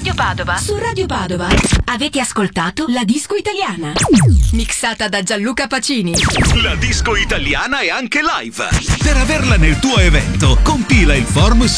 Radio Padova. Su Radio Padova avete ascoltato La Disco Italiana, mixata da Gianluca Pacini. La disco italiana è anche live. Per averla nel tuo evento, compila il form